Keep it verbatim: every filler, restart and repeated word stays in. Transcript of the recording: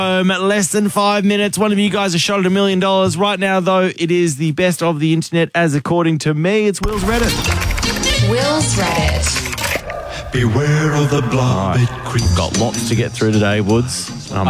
Um, less than five minutes. One of you guys has shot at a million dollars. Right now, though, it is the best of the internet, as according to me, it's Will's Reddit. Will's Reddit. Beware of the blob. Right. It creeps. Got lots to get through today, Woods. Um,